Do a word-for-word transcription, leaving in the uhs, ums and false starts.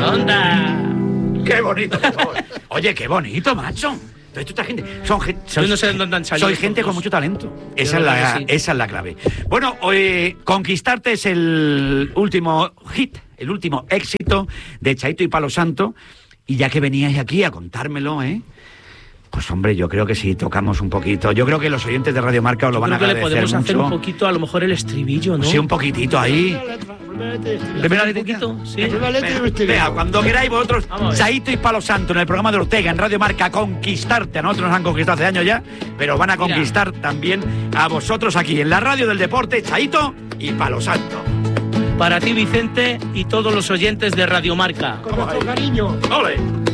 ¡Onda! ¡Qué bonito! Oye, qué bonito, macho. Toda esta gente, son gente, Yo no sé dónde han salido. Soy gente con mucho talento. Esa es, la, sí. esa es la clave. Bueno, eh, Conquistarte es el último hit, el último éxito de Chaito y Palo Santo. Y ya que veníais aquí a contármelo, ¿eh? Pues hombre, yo creo que sí, tocamos un poquito. Yo creo que los oyentes de Radio Marca os lo van a Creo que le agradecer podemos hacer mucho. un poquito, a lo mejor el estribillo, ¿no? Sí, un poquito ahí. Primera un poquito, sí. Vea, cuando queráis vosotros, Vamos a ver. Chaito y Palo Santo en el programa de Ortega en Radio Marca, Conquistarte. A nosotros nos han conquistado hace años ya, pero van a Mira. conquistar también a vosotros aquí en la radio del deporte, Chaito y Palo Santo. Para ti, Vicente, y todos los oyentes de Radio Marca. Con nuestro cariño. ¡Ole!